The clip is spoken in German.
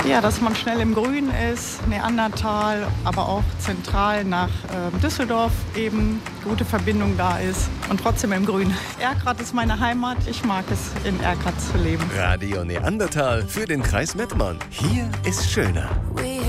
Ja, dass man schnell im Grün ist, Neandertal, aber auch zentral nach Düsseldorf eben gute Verbindung da ist und trotzdem im Grün. Erkrath ist meine Heimat, ich mag es, in Erkrath zu leben. Radio Neandertal für den Kreis Mettmann. Hier ist schöner.